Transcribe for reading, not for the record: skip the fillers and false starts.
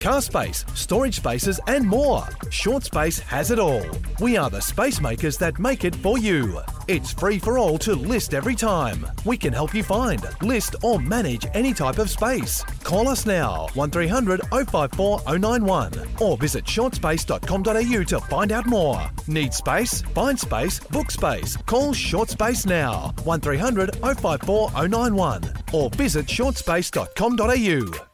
car space, storage spaces and more. Short Space has it all. We are the space makers that make it for you. It's free for all to list every time. We can help you find, list or manage any type of space. Call us now, 1300 054 091 or visit shortspace.com.au to find out more. Need space? Find space, book space. Call Short Space now, 1300 054 091 or visit shortspace.com.au.